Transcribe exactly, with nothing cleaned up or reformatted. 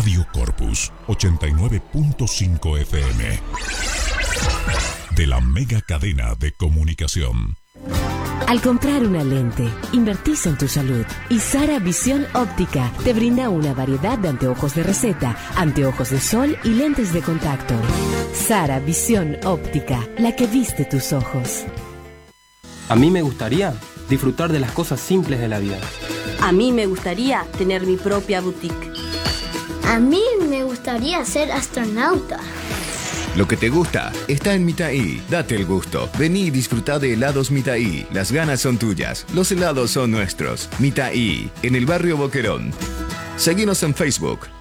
Radio Corpus ochenta y nueve punto cinco F M. De la mega cadena de comunicación. Al comprar una lente, invertís en tu salud. Y Sara Visión Óptica te brinda una variedad de anteojos de receta, anteojos de sol y lentes de contacto. Sara Visión Óptica, la que viste tus ojos. A mí me gustaría disfrutar de las cosas simples de la vida. A mí me gustaría tener mi propia boutique. A mí me gustaría ser astronauta. Lo que te gusta está en Mitaí. Date el gusto. Vení y disfruta de helados Mitaí. Las ganas son tuyas. Los helados son nuestros. Mitaí, en el barrio Boquerón. Seguinos en Facebook.